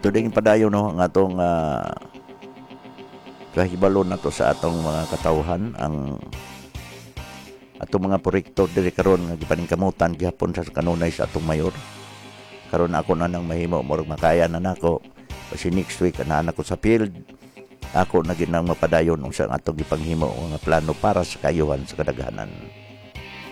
Ito din padayon no ang atong kahibalo na to sa atong mga katawhan ang atong mga proyekto diri karon nga gipaningkamutan gihapon sa kanunay sa atong mayor. Karon ako na nang mahimo murag makaya na nako. Kasi next week ana ko sa field. Ako na ginang mapadayon unsa ang atong gipanghimo nga plano para sa kayuhan sa kadaghanan.